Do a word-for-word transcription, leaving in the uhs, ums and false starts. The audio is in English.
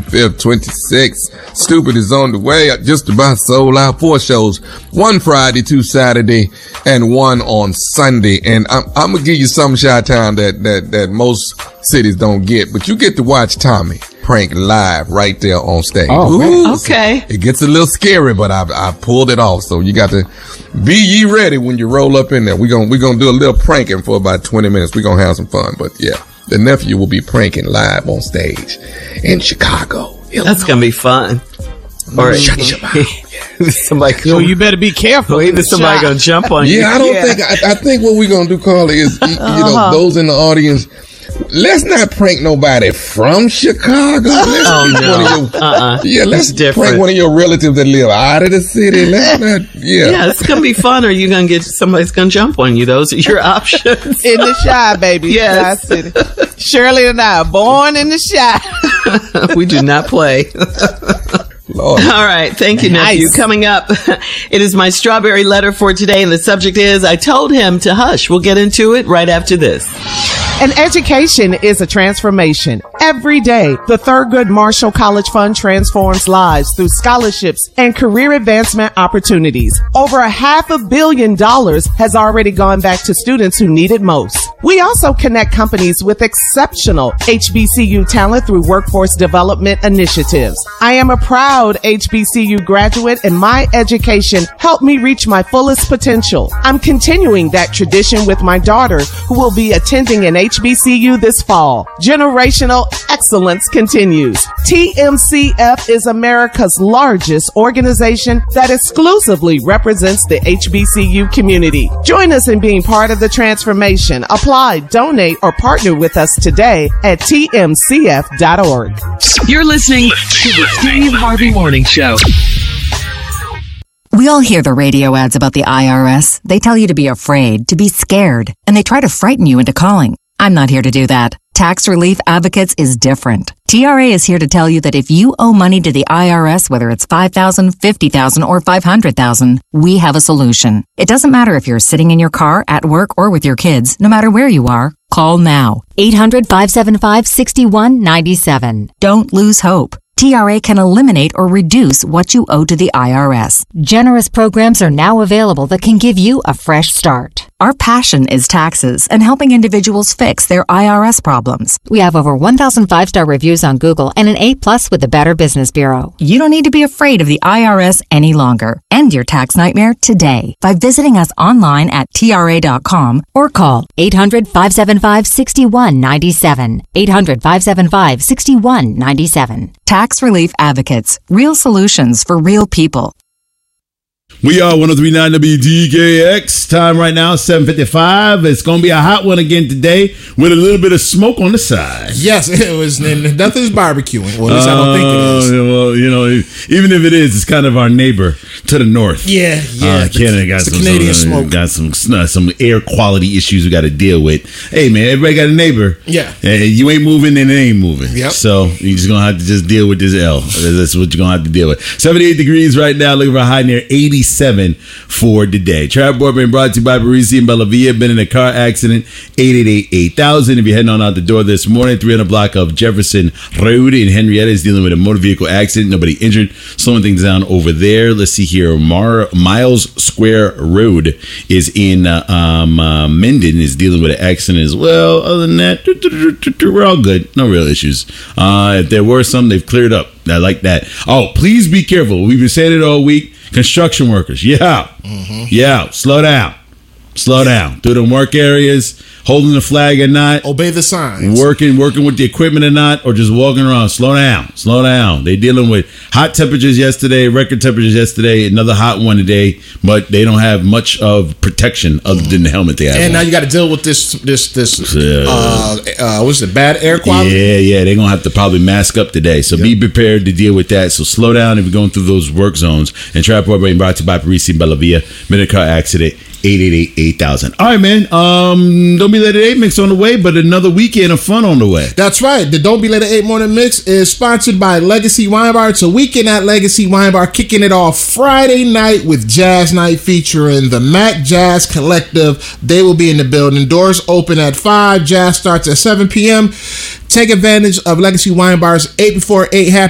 twenty-fifth, twenty-sixth. Stupid is on the way. I just about sold out four shows. One Friday, two Saturday, and one on Sunday. And I'm, I'm going to give you some Chi-Town that, that, that most cities don't get. But you get to watch Tommy prank live right there on stage. Oh, Ooh, okay. It gets a little scary, but I I pulled it off. So you got to be ye ready when you roll up in there. We're going we gonna do a little pranking for about twenty minutes. We're going to have some fun. But yeah, the nephew will be pranking live on stage in Chicago. That's going to be fun. Or mm-hmm. somebody Yo, you better be careful. Either somebody going to jump on you. Yeah, I don't yeah. think, I, I think what we're going to do, Carly, is, you know, uh-huh. those in the audience, let's not prank nobody from Chicago. Let's oh, no. one of your, uh-uh. Yeah, let's prank one of your relatives that live out of the city. Let's not, yeah. Yeah, it's going to be fun, or you're going to get, somebody's going to jump on you. Those are your options. In the Chi, baby. Yes. Chi City. Shirley and I, born in the Chi. We do not play. Lord. All right. Thank you, nice. nephew. Coming up, it is my strawberry letter for today, and the subject is, I told him to hush. We'll get into it right after this. An education is a transformation. Every day, the Thurgood Marshall College Fund transforms lives through scholarships and career advancement opportunities. Over a half a billion dollars has already gone back to students who need it most. We also connect companies with exceptional H B C U talent through workforce development initiatives. I am a proud H B C U graduate, and my education helped me reach my fullest potential. I'm continuing that tradition with my daughter, who will be attending an H B C U this fall. Generational excellence continues. T M C F is America's largest organization that exclusively represents the H B C U community. Join us in being part of the transformation. Apply, donate, or partner with us today at T M C F dot org. You're listening to the Steve Harvey Morning Show. We all hear the radio ads about the I R S. They tell you to be afraid, to be scared, and they try to frighten you into calling. I'm not here to do that. Tax Relief Advocates is different. T R A is here to tell you that if you owe money to the I R S, whether it's five thousand dollars, fifty thousand dollars, or five hundred thousand dollars, we have a solution. It doesn't matter if you're sitting in your car, at work, or with your kids. No matter where you are, call now. eight hundred, five seven five, six one nine seven. Don't lose hope. T R A can eliminate or reduce what you owe to the I R S. Generous programs are now available that can give you a fresh start. Our passion is taxes and helping individuals fix their I R S problems. We have over one thousand five-star reviews on Google and an A plus with the Better Business Bureau. You don't need to be afraid of the I R S any longer. End your tax nightmare today by visiting us online at T R A dot com or call eight hundred, five seven five, six one nine seven. eight hundred, five seven five, six one nine seven. Tax Relief Advocates. Real solutions for real people. We are one oh three point nine W D K X. Time right now, seven fifty-five. It's going to be a hot one again today with a little bit of smoke on the side. Yes, it was. Nothing's barbecuing. Well, at least uh, I don't think it is. Well, you know, even if it is, it's kind of our neighbor to the north. Yeah, yeah. Uh, Canada got some, Canadian some, smoke. Got some uh, some air quality issues we got to deal with. Hey, man, everybody got a neighbor. Yeah. Uh, you ain't moving, then it ain't moving. Yep. So you're just going to have to just deal with this L. That's what you're going to have to deal with. seventy-eight degrees right now. Looking for a high near eighty-seven for today. Traffic report being brought to you by Parisi and Bella Villa. Been in a car accident. eight eight eight, eight thousand. If you're heading on out the door this morning, three hundred block of Jefferson Road in Henrietta is dealing with a motor vehicle accident. Nobody injured. Slowing things down over there. Let's see here. Mar- Miles Square Road is in uh, um, uh, Mendon is dealing with an accident as well. Other than that, we're all good. No real issues. Uh, if there were some, they've cleared up. I like that. Oh, please be careful. We've been saying it all week. Construction workers, yeah, mm-hmm. yeah, slow down, slow down. Through the work areas, holding the flag or not, obey the signs. Working, working with the equipment or not, or just walking around. Slow down, slow down. They're dealing with hot temperatures yesterday, record temperatures yesterday, another hot one today, but they don't have much of protection other than the helmet they have. And on. now you got to deal with this, this, this. Uh, uh, uh, what's it? Bad air quality. Yeah, yeah. They're gonna have to probably mask up today. So yep. Be prepared to deal with that. So slow down if you're going through those work zones. And traffic report being brought to you by Parisi and Bella Villa. Minute car accident. eight eight eight, eight thousand. All right, man. Um, Don't Be Late at eight mix on the way, but another weekend of fun on the way. That's right. The Don't Be Late at eight morning mix is sponsored by Legacy Wine Bar. It's a weekend at Legacy Wine Bar, kicking it off Friday night with Jazz Night featuring the Mac Jazz Collective. They will be in the building. Doors open at five. Jazz starts at seven p.m. Take advantage of Legacy Wine Bar's eight before eight happy